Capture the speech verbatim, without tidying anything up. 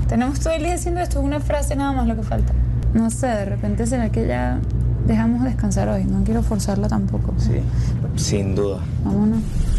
Tenemos todo el día haciendo esto, es una frase nada más lo que falta. No sé, de repente será que ya dejamos descansar hoy, no quiero forzarla tampoco. Sí, sin duda. Vámonos.